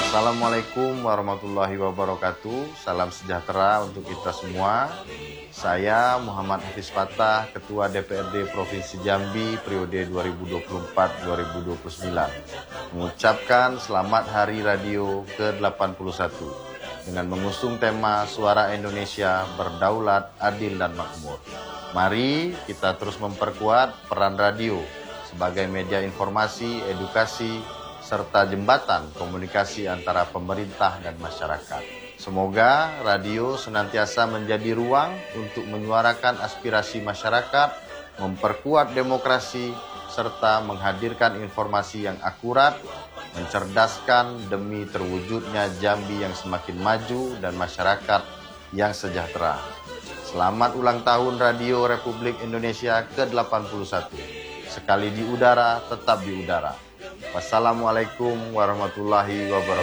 Assalamualaikum warahmatullahi wabarakatuh. Salam sejahtera untuk kita semua. Saya Muhammad Hafiz Fatah, Ketua DPRD Provinsi Jambi periode 2024-2029, mengucapkan selamat Hari Radio ke-81 dengan mengusung tema Suara Indonesia Berdaulat, Adil dan Makmur. Mari kita terus memperkuat peran radio sebagai media informasi, edukasi, serta jembatan komunikasi antara pemerintah dan masyarakat. Semoga radio senantiasa menjadi ruang untuk menyuarakan aspirasi masyarakat, memperkuat demokrasi, serta menghadirkan informasi yang akurat, mencerdaskan demi terwujudnya Jambi yang semakin maju dan masyarakat yang sejahtera. Selamat ulang tahun Radio Republik Indonesia ke-81. Sekali di udara, tetap di udara. Wassalamualaikum warahmatullahi wabarakatuh.